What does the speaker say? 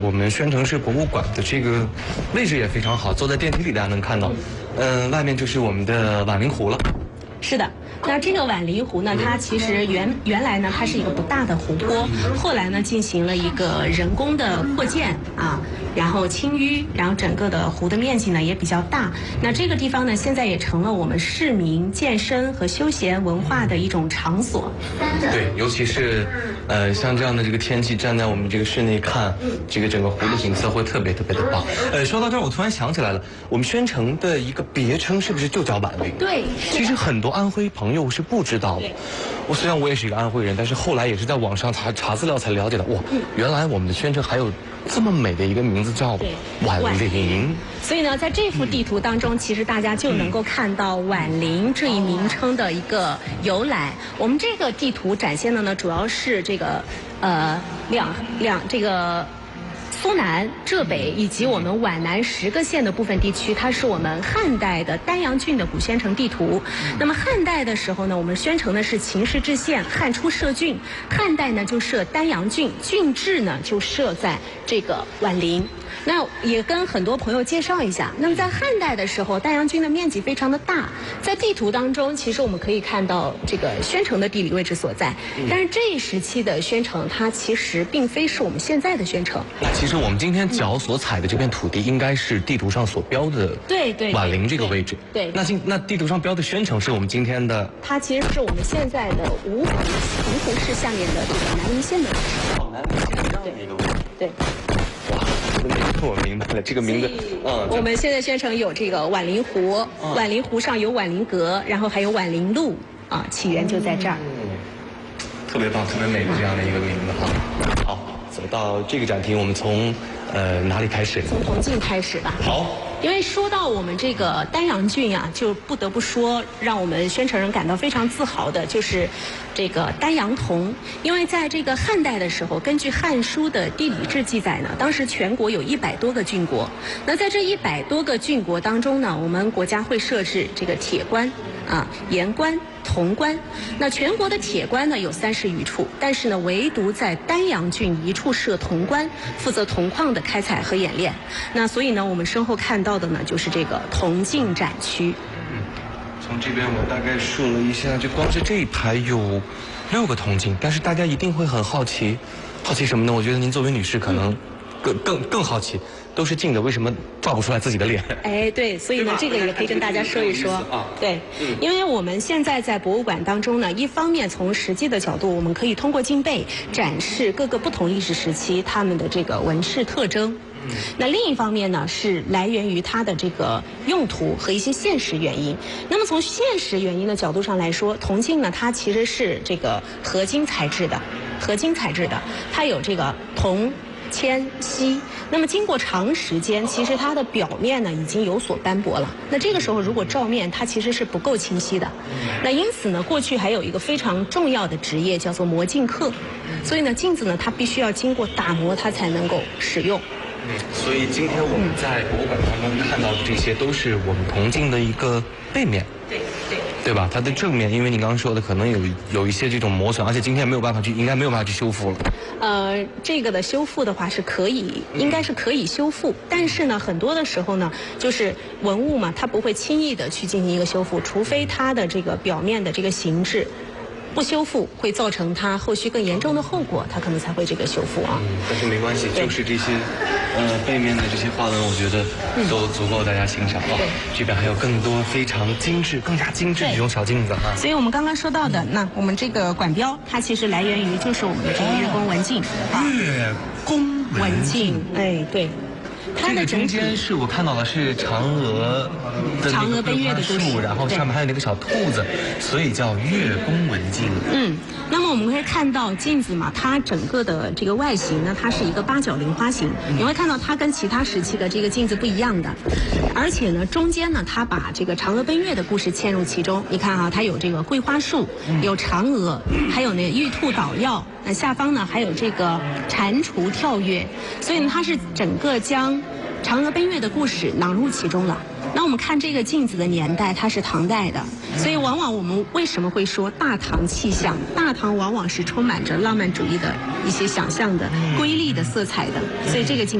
我们宣城市博物馆的这个位置也非常好，坐在电梯里大家能看到，外面就是我们的宛陵湖了。 是的，那这个宛陵湖呢，它其实原来呢，它是一个不大的湖泊，后来呢进行了一个人工的扩建啊，然后清淤，然后整个的湖的面积呢也比较大。那这个地方呢，现在也成了我们市民健身和休闲文化的一种场所。 对，尤其是像这样的这个天气，站在我们这个室内看，这个整个湖的景色会特别特别的棒。说到这儿，我突然想起来了，我们宣城的一个别称是不是就叫宛陵？ 对， 其实很多安徽朋友是不知道的。虽然我也是一个安徽人，但是后来也是在网上查资料才了解到，哇，原来我们的宣城还有这么美的一个名字叫宛陵。 所以呢，在这幅地图当中，其实大家就能够看到宛陵这一名称的一个由来。我们这个地图展现的呢，主要是这个这个苏南、浙北以及我们皖南10个县的部分地区，它是我们汉代的丹阳郡的古宣城地图。那么汉代的时候呢，我们宣城呢是秦氏治县，汉初设郡，汉代呢就设丹阳郡，郡治呢就设在这个宛陵。那也跟很多朋友介绍一下，那么在汉代的时候，丹阳郡的面积非常的大，在地图当中，其实我们可以看到这个宣城的地理位置所在。但是这一时期的宣城，它其实并非是我们现在的宣城。 那其实我们今天脚所踩的这片土地，应该是地图上所标的宛陵这个位置。 对。 那地图上标的宣城是我们今天的？ 它其实是我们现在的芜湖市下面的这个南陵县的位置。 南陵县这样的一个位置。 对。 我明白了，这个名字， 我们现在宣城有这个宛陵湖，宛陵湖上有宛陵阁，然后还有宛陵路啊，起源就在这儿。 特别棒，特别美的这样的一个名字哈。好，走到这个展厅，我们从哪里开始？ 从铜镜开始吧。 好。 因为说到我们这个丹阳郡啊，就不得不说让我们宣城人感到非常自豪的，就是这个丹阳铜。因为在这个汉代的时候，根据《汉书》的地理志记载呢，当时全国有100多个郡国。那在这100多个郡国当中呢，我们国家会设置这个铁关啊、盐关、铜关。那全国的铁关呢有30余处，但是呢，唯独在丹阳郡一处设铜关，负责铜矿的开采和冶炼。那所以呢，我们身后看到的呢，就是这个铜镜展区。 从这边我大概数了一下，就光是这一排有6个铜镜，但是大家一定会很好奇什么呢？我觉得您作为女士可能更好奇。都是镜的，为什么照不出来自己的脸？ 哎，对，所以呢，这个也可以跟大家说一说。对，因为我们现在在博物馆当中呢，一方面从实际的角度，我们可以通过镜背展示各个不同历史时期他们的这个纹饰特征。那另一方面呢，是来源于它的这个用途和一些现实原因。那么从现实原因的角度上来说，铜镜呢，它其实是这个合金材质的，它有这个铜、铅、锡。那么经过长时间，其实它的表面呢已经有所斑驳了。那这个时候如果照面，它其实是不够清晰的。那因此呢，过去还有一个非常重要的职业叫做磨镜客。所以呢，镜子呢它必须要经过打磨，它才能够使用。 所以今天我们在博物馆当中看到的这些，都是我们铜镜的一个背面。对吧？它的正面，因为你刚刚说的可能有一些这种磨损，而且今天应该没有办法去修复了。 这个的修复的话是可以，应该是可以修复，但是呢，很多的时候呢，就是文物嘛，它不会轻易的去进行一个修复，除非它的这个表面的这个形制不修复会造成它后续更严重的后果，它可能才会这个修复啊。 但是没关系，就是这些背面的这些花纹，我觉得都足够大家欣赏啊。这边还有更多非常更加精致的这种小镜子啊。 所以我们刚刚说到的，那我们这个馆标，它其实来源于就是我们的这个月宫文镜。 月宫文镜， 哎，对。 它的中间是我看到的是嫦娥奔月的故事，然后上面还有那个小兔子，所以叫月宫文镜。 那么我们会看到镜子嘛，它整个的这个外形呢，它是一个8角菱花形。你会看到它跟其他时期的这个镜子不一样的，而且呢，中间呢，它把这个嫦娥奔月的故事嵌入其中。你看哈，它有这个桂花树，有嫦娥，还有那玉兔捣药。那下方呢还有这个蟾蜍跳跃，所以呢它是整个将嫦娥奔月的故事囊入其中了。 那我们看这个镜子的年代，它是唐代的，所以往往我们为什么会说大唐气象？大唐往往是充满着浪漫主义的一些想象的瑰丽的色彩的，所以这个镜